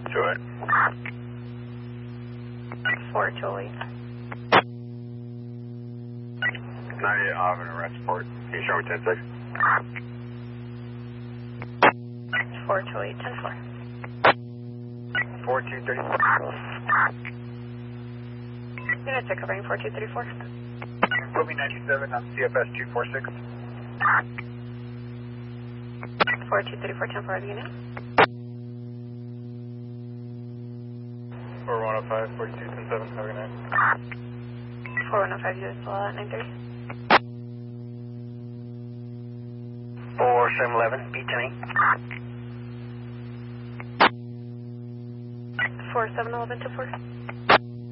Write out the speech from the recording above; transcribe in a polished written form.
208. 4208. 98 off and arrest report. Can you show me 10-6? 4208, 10-4. 4234. Units are covering 4234. Moving 97 on CFS 246. 4234, 10-4 the unit. 4105, 4210-7, have a good night. 4105, units still at 930. 4711, B10. 4711 to 4.